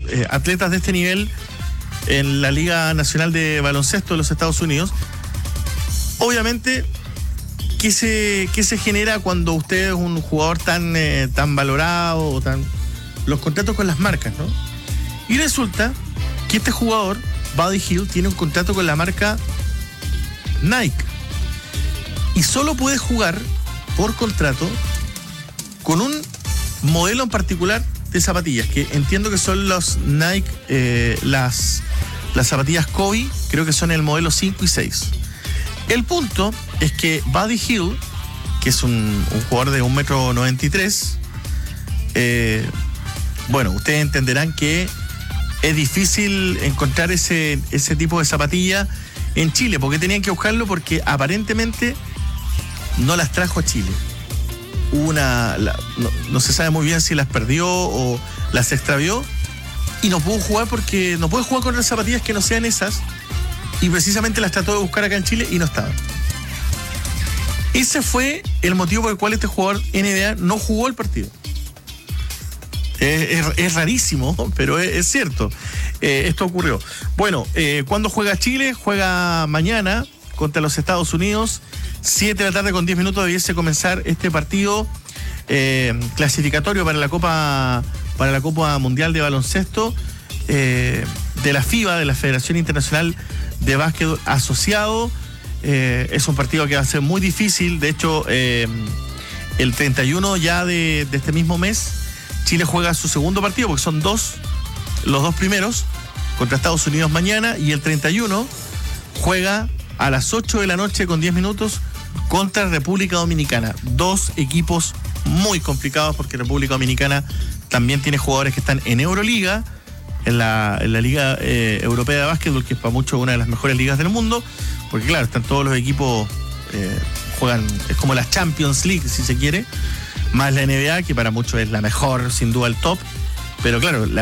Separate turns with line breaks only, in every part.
atletas de este nivel en la Liga Nacional de Baloncesto de los Estados Unidos. Obviamente, ¿qué se genera cuando usted es un jugador tan valorado o los contratos con las marcas, ¿no? Y resulta que este jugador, Buddy Hield, tiene un contrato con la marca Nike y solo puede jugar por contrato con un modelo en particular de zapatillas, que entiendo que son los Nike, las zapatillas Kobe, creo que son el modelo 5 y 6. El punto es que Buddy Hield, que es un jugador de 1,93 m, bueno, ustedes entenderán que es difícil encontrar ese tipo de zapatilla en Chile, porque tenían que buscarlo porque aparentemente no las trajo a Chile. No se sabe muy bien si las perdió o las extravió y no pudo jugar porque no puede jugar con otras zapatillas que no sean esas, y precisamente las trató de buscar acá en Chile y no estaban. Ese fue el motivo por el cual este jugador NBA no jugó el partido. Es rarísimo, pero es cierto. Esto ocurrió. Bueno, ¿cuándo juega Chile? Juega mañana contra los Estados Unidos. 7 de la tarde con 10 minutos debiese comenzar este partido clasificatorio para la Copa Mundial de Baloncesto de la FIBA, de la Federación Internacional de Básquetbol Asociado. Es un partido que va a ser muy difícil. De hecho, el 31 ya de este mismo mes, Chile juega su segundo partido, porque son los dos primeros, contra Estados Unidos mañana, y el 31 juega a las 8 de la noche con 10 minutos contra República Dominicana. Dos equipos muy complicados, porque República Dominicana también tiene jugadores que están en Euroliga, en la Liga Europea de Básquetbol, que es para muchos una de las mejores ligas del mundo, porque claro, están todos los equipos, juegan, es como la Champions League, si se quiere, más la NBA, que para muchos es la mejor, sin duda el top. Pero claro, la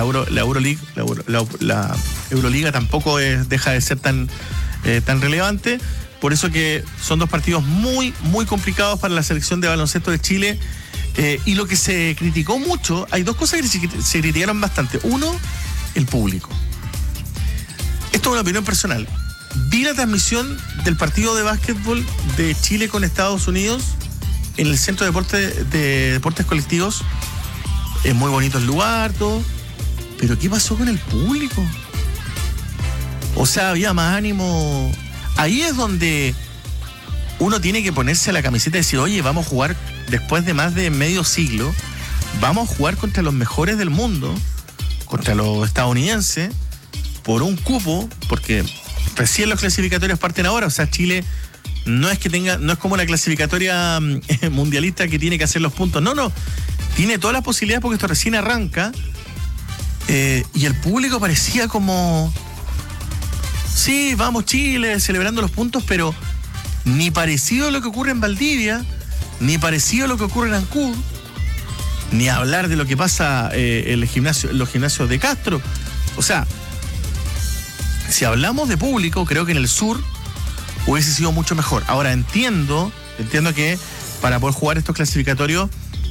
Euroliga tampoco deja de ser tan relevante. Por eso que son dos partidos muy, muy complicados para la selección de baloncesto de Chile. Y lo que se criticó mucho, hay dos cosas que se criticaron bastante. Uno, el público. Esto es una opinión personal. Vi la transmisión del partido de básquetbol de Chile con Estados Unidos en el Centro de Deportes Colectivos. Es muy bonito el lugar, todo. Pero ¿qué pasó con el público? O sea, había más ánimo. Ahí es donde uno tiene que ponerse la camiseta y decir, oye, vamos a jugar después de más de medio siglo, vamos a jugar contra los mejores del mundo, contra los estadounidenses, por un cupo, porque recién los clasificatorios parten ahora. O sea, Chile no es como la clasificatoria mundialista que tiene que hacer los puntos. No. Tiene todas las posibilidades porque esto recién arranca. Y el público parecía como, sí, vamos Chile, celebrando los puntos, pero ni parecido a lo que ocurre en Valdivia, ni parecido a lo que ocurre en Ancud, ni hablar de lo que pasa en los gimnasios de Castro. O sea, si hablamos de público, creo que en el sur hubiese sido mucho mejor. Ahora entiendo que para poder jugar estos clasificatorios,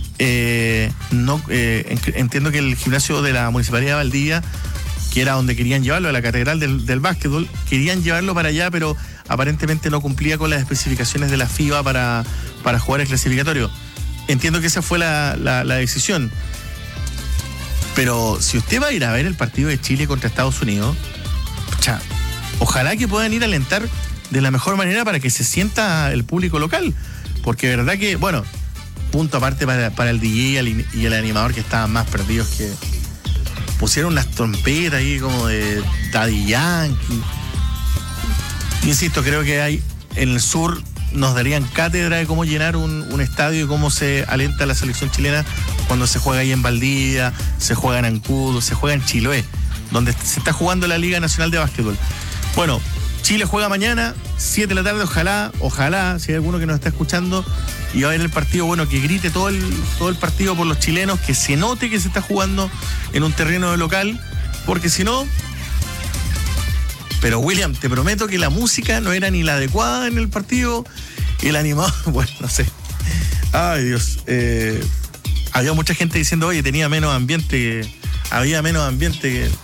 entiendo que el gimnasio de la Municipalidad de Valdivia, que era donde querían llevarlo, a la catedral del básquetbol, querían llevarlo para allá, pero aparentemente no cumplía con las especificaciones de la FIBA para jugar el clasificatorio. Entiendo que esa fue la decisión. Pero si usted va a ir a ver el partido de Chile contra Estados Unidos, ojalá que puedan ir a alentar de la mejor manera para que se sienta el público local. Porque de verdad que, bueno, punto aparte para el DJ y el animador, que estaban más perdidos, que pusieron unas trompetas ahí como de Daddy Yankee. Insisto, creo que hay en el sur nos darían cátedra de cómo llenar un estadio y cómo se alienta la selección chilena cuando se juega ahí en Valdivia, se juega en Ancud, se juega en Chiloé, donde se está jugando la Liga Nacional de Básquetbol. Bueno, Chile juega mañana, 7 de la tarde, ojalá, si hay alguno que nos está escuchando y va a ver el partido, bueno, que grite todo el partido por los chilenos, que se note que se está jugando en un terreno de local, porque si no... Pero William, te prometo que la música no era ni la adecuada en el partido, el animador, bueno, no sé. Ay, Dios. Había mucha gente diciendo, oye, había menos ambiente